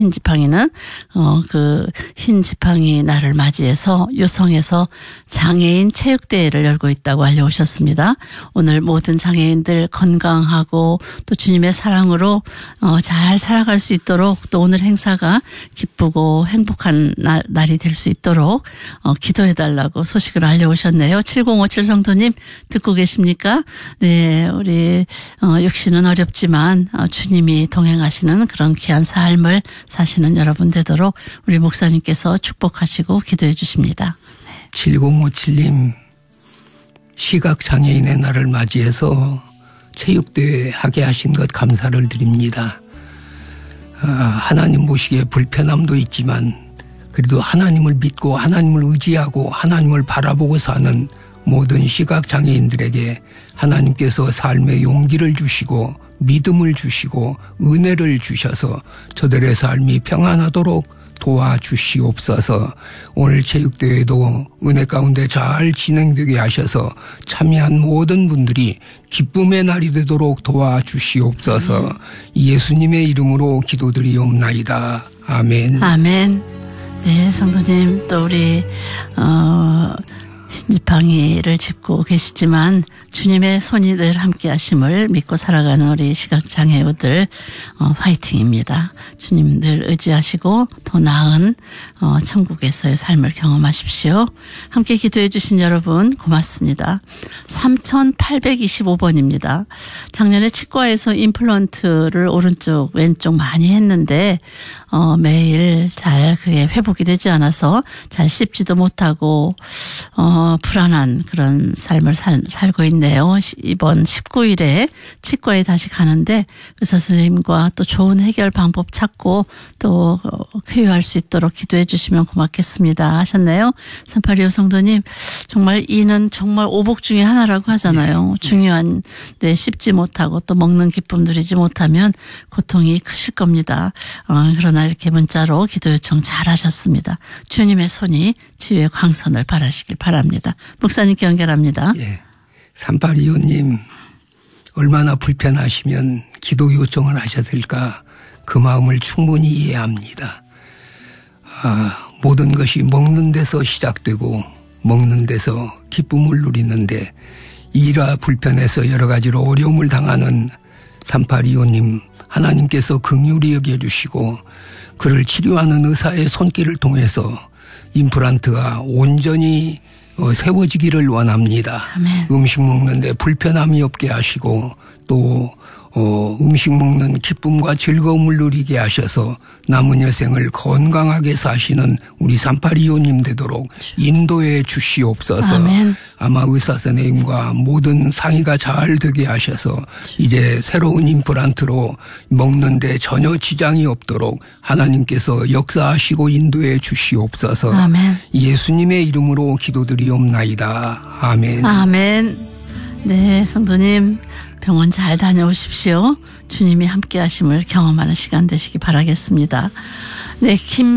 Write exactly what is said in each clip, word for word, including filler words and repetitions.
흰 지팡이는 어, 그 흰 지팡이 날을 맞이해서 유성에서 장애인 체육대회를 열고 있다고 알려오셨습니다. 오늘 모든 장애인들 건강하고 또 주님의 사랑으로 어, 잘 살아갈 수 있도록 또 오늘 행사가 기쁘고 행복한 날, 날이 될 수 있도록 어, 기도해달라고 소식을 알려오셨네요. 칠공오칠 성도님 듣고 계십니까? 네, 우리 어, 육신은 어렵지만 어, 주님이 동행하시는 그런 귀한 삶을 사시는 여러분 되도록 우리 목사님께서 축복하시고 기도해 주십니다. 네. 칠공오칠님 시각장애인의 날을 맞이해서 체육대회 하게 하신 것 감사를 드립니다. 아, 하나님 보시기에 불편함도 있지만 그래도 하나님을 믿고 하나님을 의지하고 하나님을 바라보고 사는 모든 시각장애인들에게 하나님께서 삶의 용기를 주시고 믿음을 주시고 은혜를 주셔서 저들의 삶이 평안하도록 도와주시옵소서. 오늘 체육대회도 은혜 가운데 잘 진행되게 하셔서 참여한 모든 분들이 기쁨의 날이 되도록 도와주시옵소서. 음. 예수님의 이름으로 기도드리옵나이다. 아멘. 아멘. 네, 성도님 또 우리 어, 흰지팡이를 짚고 계시지만 주님의 손이 늘 함께 하심을 믿고 살아가는 우리 시각장애우들 어, 화이팅입니다. 주님 늘 의지하시고 더 나은 어, 천국에서의 삶을 경험하십시오. 함께 기도해 주신 여러분 고맙습니다. 삼천팔백이십오 번입니다. 작년에 치과에서 임플란트를 오른쪽 왼쪽 많이 했는데 어, 매일 잘 그게 회복이 되지 않아서 잘 씹지도 못하고 어, 불안한 그런 삶을 살, 살고 있네요. 이번 십구 일에 치과에 다시 가는데 의사 선생님과 또 좋은 해결 방법 찾고 또 쾌유할 수 있도록 기도해 주시면 고맙겠습니다 하셨네요. 삼팔이오 성도님 정말 이는 정말 오복 중에 하나라고 하잖아요. 네. 중요한 데 씹지 못하고 또 먹는 기쁨 누리지 못하면 고통이 크실 겁니다. 어, 그러나 이렇게 문자로 기도 요청 잘하셨습니다. 주님의 손이 치유의 광선을 바라시길 바랍니다. 목사님께 연결합니다. 예. 삼팔이오님 얼마나 불편하시면 기도 요청을 하셨을까 그 마음을 충분히 이해합니다. 아, 모든 것이 먹는 데서 시작되고 먹는 데서 기쁨을 누리는데 일화 불편해서 여러 가지로 어려움을 당하는 삼팔이오님 하나님께서 긍휼히 여겨주시고 그를 치료하는 의사의 손길을 통해서 임플란트가 온전히 세워지기를 원합니다. 아멘. 음식 먹는데 불편함이 없게 하시고 또 어, 음식 먹는 기쁨과 즐거움을 누리게 하셔서 남은 여생을 건강하게 사시는 우리 삼팔이오님 되도록 인도해 주시옵소서. 아멘. 아마 의사 선생님과 모든 상의가 잘 되게 하셔서 이제 새로운 임플란트로 먹는데 전혀 지장이 없도록 하나님께서 역사하시고 인도해 주시옵소서. 아멘. 예수님의 이름으로 기도드리옵나이다. 아멘. 아멘. 네, 성도님 병원 잘 다녀오십시오. 주님이 함께 하심을 경험하는 시간 되시기 바라겠습니다. 네,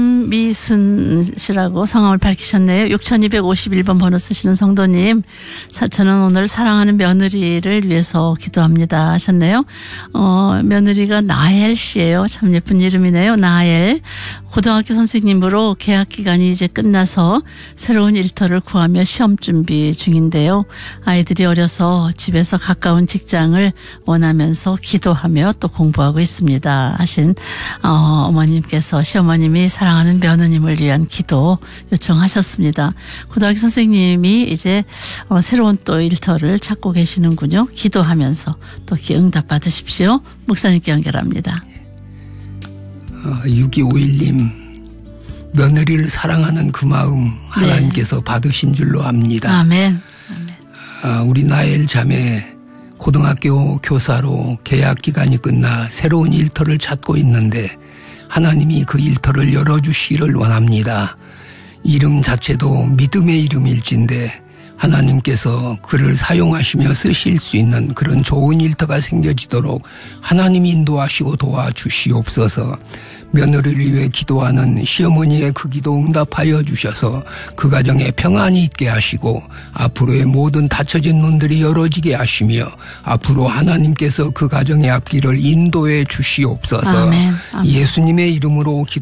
김미순 씨라고 성함을 밝히셨네요. 육천이백오십일 번 번호 쓰시는 성도님, 저는 오늘 사랑하는 며느리를 위해서 기도합니다 하셨네요. 어, 며느리가 나엘 씨예요. 참 예쁜 이름이네요. 나엘. 고등학교 선생님으로 개학 기간이 이제 끝나서 새로운 일터를 구하며 시험 준비 중인데요. 아이들이 어려서 집에서 가까운 직장을 원하면서 기도하며 또 공부하고 있습니다 하신 어, 어머님께서 시어머님이 사랑하는 며느님을 위한 기도 요청하셨습니다. 고등학교 선생님이 이제 어, 새로운 또 일터를 찾고 계시는군요. 기도하면서 또 응답 받으십시오. 목사님께 연결합니다. 육이오일님 며느리를 사랑하는 그 마음 하나님께서 네. 받으신 줄로 압니다. 아멘. 아멘. 아, 우리 나엘 자매 고등학교 교사로 계약 기간이 끝나 새로운 일터를 찾고 있는데 하나님이 그 일터를 열어주시기를 원합니다. 이름 자체도 믿음의 이름일진데 하나님께서 그를 사용하시며 쓰실 수 있는 그런 좋은 일터가 생겨지도록 하나님이 인도하시고 도와주시옵소서. 며느리를 위해 기도하는 시어머니의 그 기도 응답하여 주셔서 그 가정에 평안이 있게 하시고 앞으로의 모든 닫혀진 문들이 열어지게 하시며 앞으로 하나님께서 그 가정의 앞길을 인도해 주시옵소서. 아멘. 아멘. 예수님의 이름으로 기도